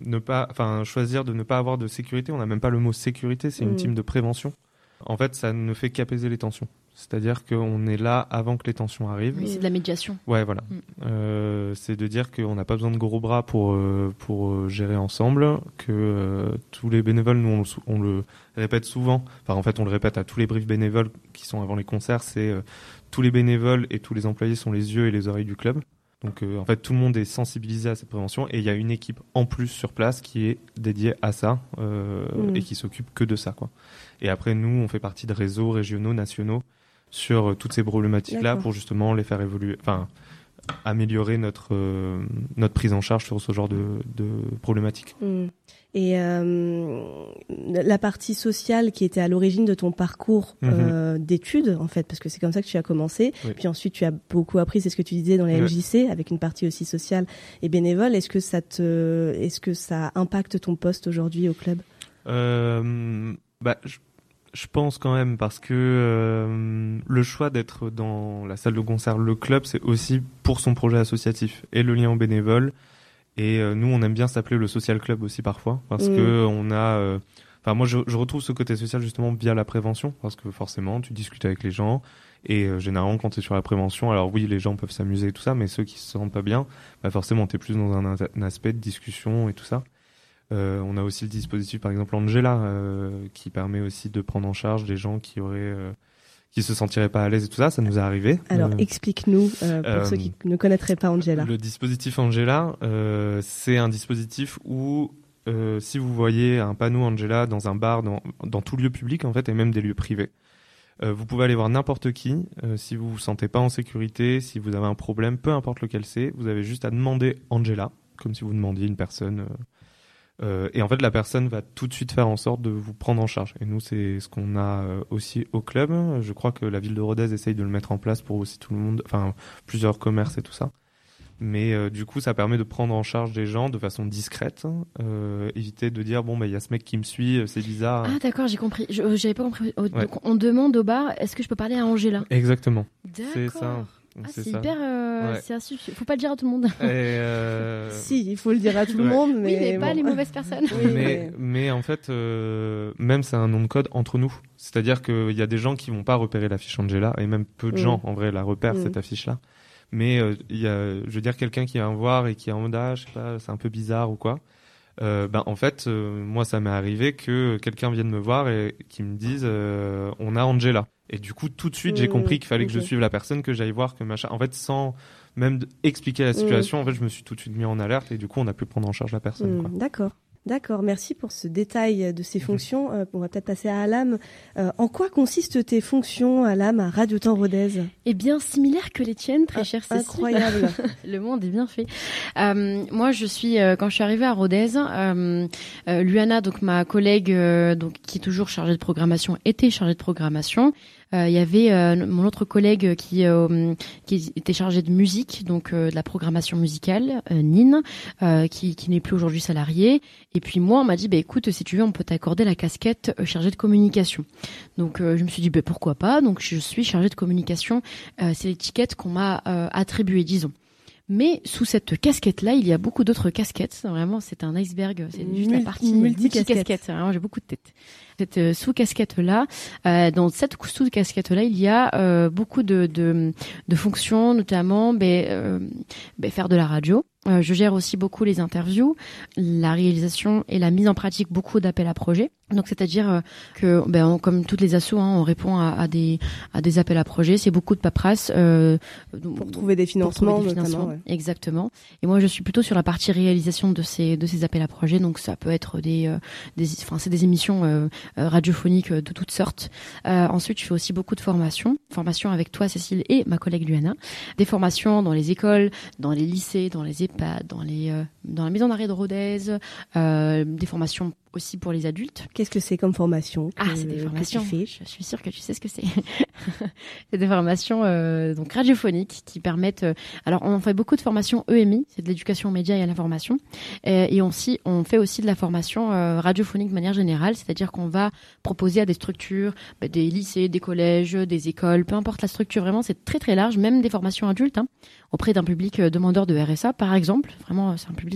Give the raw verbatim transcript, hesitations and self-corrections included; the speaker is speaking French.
ne pas, enfin, choisir de ne pas avoir de sécurité. On n'a même pas le mot sécurité, c'est mmh. une team de prévention. En fait, ça ne fait qu'apaiser les tensions. C'est-à-dire qu'on est là avant que les tensions arrivent. Oui, c'est de la médiation. Ouais, voilà. Mmh. Euh, c'est de dire qu'on n'a pas besoin de gros bras pour, euh, pour gérer ensemble, que euh, tous les bénévoles, nous, on le, on le répète souvent. Enfin, en fait, on le répète à tous les briefs bénévoles qui sont avant les concerts. C'est euh, tous les bénévoles et tous les employés sont les yeux et les oreilles du club. Donc, euh, en fait, tout le monde est sensibilisé à cette prévention. Et il y a une équipe en plus sur place qui est dédiée à ça euh, mmh. et qui s'occupe que de ça, quoi. Et après, nous, on fait partie de réseaux régionaux, nationaux, sur euh, toutes ces problématiques-là. D'accord. Pour justement les faire évoluer, enfin, améliorer notre, euh, notre prise en charge sur ce genre de, de problématiques. Mmh. Et euh, la partie sociale qui était à l'origine de ton parcours mmh. euh, d'études, en fait, parce que c'est comme ça que tu as commencé, oui. Puis ensuite tu as beaucoup appris, c'est ce que tu disais dans la oui. M J C, avec une partie aussi sociale et bénévole. Est-ce que ça te, est-ce que ça impacte ton poste aujourd'hui au club ? euh, bah, je... Je pense quand même parce que euh, le choix d'être dans la salle de concert, le club, c'est aussi pour son projet associatif et le lien aux bénévoles. Et euh, nous, on aime bien s'appeler le social club aussi parfois parce mmh. que on a. Enfin, euh, moi, je, je retrouve ce côté social justement via la prévention parce que forcément, tu discutes avec les gens et euh, généralement, quand tu es sur la prévention, alors oui, les gens peuvent s'amuser et tout ça, mais ceux qui se sentent pas bien, bah forcément, t'es plus dans un, un aspect de discussion et tout ça. Euh, on a aussi le dispositif par exemple Angela euh, qui permet aussi de prendre en charge des gens qui auraient euh, qui se sentiraient pas à l'aise et tout ça, ça nous est arrivé. Alors euh, explique-nous euh, pour euh, ceux qui ne connaîtraient pas Angela. Le dispositif Angela, euh, c'est un dispositif où euh, si vous voyez un panneau Angela dans un bar, dans, dans tout lieu public en fait et même des lieux privés, euh, vous pouvez aller voir n'importe qui. Euh, si vous vous sentez pas en sécurité, si vous avez un problème, peu importe lequel c'est, vous avez juste à demander Angela, comme si vous demandiez une personne. Euh, Euh, et en fait, la personne va tout de suite faire en sorte de vous prendre en charge. Et nous, c'est ce qu'on a euh, aussi au club. Je crois que la ville de Rodez essaye de le mettre en place pour aussi tout le monde, enfin plusieurs commerces et tout ça. Mais euh, du coup, ça permet de prendre en charge des gens de façon discrète, euh, éviter de dire bon bah il y a ce mec qui me suit, c'est bizarre. Ah d'accord, j'ai compris. Je, j'avais pas compris. Ouais. Donc on demande au bar, est-ce que je peux parler à Angela ? Exactement. D'accord. C'est ça. Ah, c'est c'est ça. hyper. Euh, ouais. C'est astucieux. Faut pas le dire à tout le monde. Et euh... si, il faut le dire à tout le ouais. monde, mais, oui, mais bon. pas les mauvaises personnes. Oui, mais, mais en fait, euh, même c'est un nom de code entre nous. C'est-à-dire qu'il y a des gens qui vont pas repérer l'affiche Angela, et même peu de mmh. gens en vrai la repèrent mmh. cette affiche-là. Mais euh, il y a, je veux dire, quelqu'un qui vient voir et qui est en mode ah, je sais pas, c'est un peu bizarre ou quoi. Euh, ben en fait, euh, moi ça m'est arrivé que quelqu'un vienne me voir et qui me dise euh, on a Angela. Et du coup, tout de suite, mmh, j'ai compris qu'il fallait okay. que je suive la personne, que j'aille voir, que machin. En fait, sans même expliquer la situation, mmh. en fait, je me suis tout de suite mis en alerte et du coup, on a pu prendre en charge la personne. Mmh, quoi. D'accord. D'accord, merci pour ce détail de ces fonctions. Euh, on va peut-être passer à Alam. Euh, en quoi consistent tes fonctions, Alam, à Radio Temps Rodez ? Eh bien, similaire que les tiennes, très ah, chère Cécile. Incroyable. Le monde est bien fait. Euh, moi, je suis, euh, quand je suis arrivée à Rodez, euh, euh, Luana, donc ma collègue, euh, donc qui est toujours chargée de programmation, était chargée de programmation. Il euh, y avait euh, mon autre collègue qui euh, qui était chargé de musique, donc euh, de la programmation musicale, euh, Nine, euh, qui qui n'est plus aujourd'hui salariée. Et puis moi, on m'a dit, bah écoute, si tu veux, on peut t'accorder la casquette euh, chargée de communication. Donc euh, je me suis dit, bah pourquoi pas. Donc je suis chargée de communication. Euh, c'est l'étiquette qu'on m'a euh, attribuée, disons. Mais sous cette casquette-là, il y a beaucoup d'autres casquettes. Vraiment, c'est un iceberg. C'est juste la partie multi-casquette. Vraiment, j'ai beaucoup de têtes. Cette euh, sous-casquette-là, euh, dans cette sous-casquette-là, il y a euh, beaucoup de, de, de fonctions, notamment ben, euh, ben, faire de la radio. Euh, je gère aussi beaucoup les interviews, la réalisation et la mise en pratique beaucoup d'appels à projets. Donc c'est-à-dire euh, que, ben, on, comme toutes les assos, hein, on répond à, à des à des appels à projets. C'est beaucoup de paperasse euh, pour trouver des financements, trouver des financements notamment. Ouais. Exactement. Et moi, je suis plutôt sur la partie réalisation de ces de ces appels à projets. Donc ça peut être des euh, des, enfin c'est des émissions euh, radiophoniques de toutes sortes. Euh, ensuite, je fais aussi beaucoup de formations, formations avec toi, Cécile, et ma collègue Luana. Des formations dans les écoles, dans les lycées, dans les EHPAD, dans les euh, dans la maison d'arrêt de Rodez, euh, des formations aussi pour les adultes. Qu'est-ce que c'est comme formation que, Ah, c'est des formations. Que tu fais Je suis sûre que tu sais ce que c'est. C'est des formations euh, donc radiophoniques qui permettent. Euh, alors, on fait beaucoup de formations E M I, c'est de l'éducation aux médias et à l'information, et, et on, si, on fait aussi de la formation euh, radiophonique de manière générale, c'est-à-dire qu'on va proposer à des structures, bah, des lycées, des collèges, des écoles, peu importe la structure. Vraiment, c'est très très large, même des formations adultes, hein, auprès d'un public euh, demandeur de R S A, par exemple. Vraiment, c'est un public